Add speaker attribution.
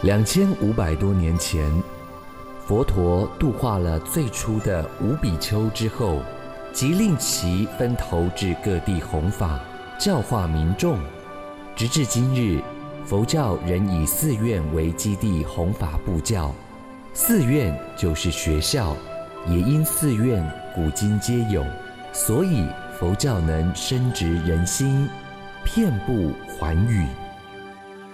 Speaker 1: 2500多年前，佛陀度化了最初的五比丘之后，即令其分头至各地弘法，教化民众。直至今日，佛教仍以寺院为基地弘法布教。寺院就是学校，也因寺院古今皆有，所以佛教能深植人心，遍布寰宇。